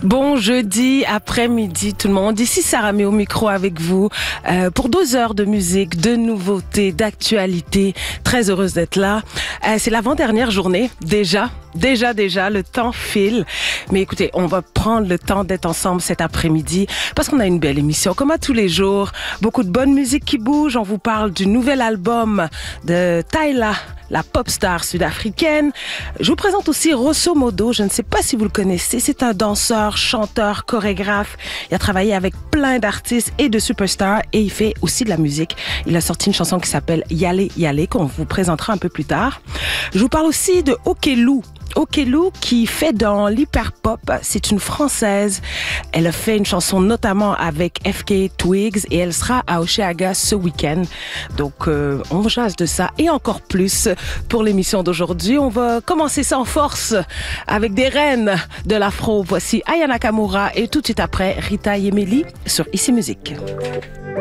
Bon jeudi après-midi tout le monde, ici Sarah Mé au micro avec vous pour 2 heures de musique, de nouveautés, d'actualité. Très heureuse d'être là. C'est l'avant-dernière journée, déjà, le temps file. Mais écoutez, on va prendre le temps d'être ensemble cet après-midi parce qu'on a une belle émission. Comme à tous les jours, beaucoup de bonne musique qui bouge. On vous parle du nouvel album de Tyla, la pop star sud-africaine. Je vous présente aussi Rosso Modo. Je ne sais pas si vous le connaissez. C'est un danseur, chanteur, chorégraphe. Il a travaillé avec plein d'artistes et de superstars et il fait aussi de la musique. Il a sorti une chanson qui s'appelle Yale Yale qu'on vous présentera un peu plus tard. Je vous parle aussi de Okelou. Okelou qui fait dans l'hyperpop, c'est une Française. Elle a fait une chanson notamment avec FK Twigs et elle sera à Oshéaga ce week-end. Donc on jase de ça et encore plus pour l'émission d'aujourd'hui. On va commencer ça en force avec des reines de l'afro. Voici Aya Nakamura et tout de suite après Rita Yemeli sur Ici Musique.